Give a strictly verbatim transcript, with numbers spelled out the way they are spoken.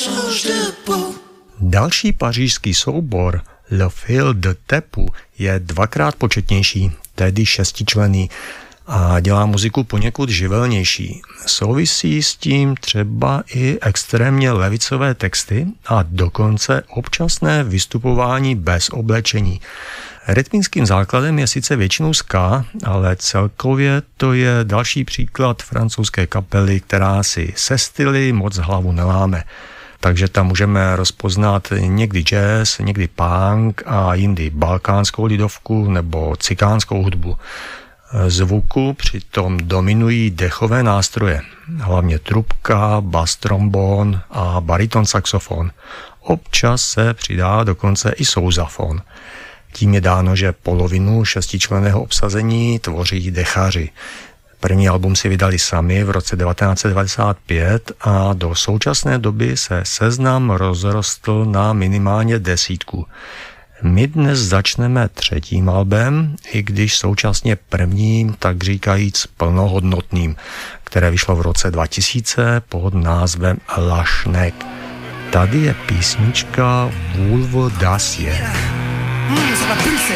Další pařížský soubor Le Fil de Tepu je dvakrát početnější, tedy šestičlenný, a dělá muziku poněkud živelnější. Souvisí s tím třeba i extrémně levicové texty a dokonce občasné vystupování bez oblečení. Rytmickým základem je sice většinou ska, ale celkově to je další příklad francouzské kapely, která si se styly moc hlavu neláme. Takže tam můžeme rozpoznat někdy jazz, někdy punk a jindy balkánskou lidovku nebo cikánskou hudbu. Zvuku přitom dominují dechové nástroje, hlavně trubka, bas trombon a bariton saxofon. Občas se přidá dokonce i souzafon. Tím je dáno, že polovinu šestičlenného obsazení tvoří dechaři. První album si vydali sami v roce devatenáct set devadesát pět a do současné doby se seznam rozrostl na minimálně desítku. My dnes začneme třetím albem, i když současně prvním, tak říkajíc plnohodnotným, které vyšlo v roce dva tisíce pod názvem Lašnek. Tady je písnička Vulvo Dasie.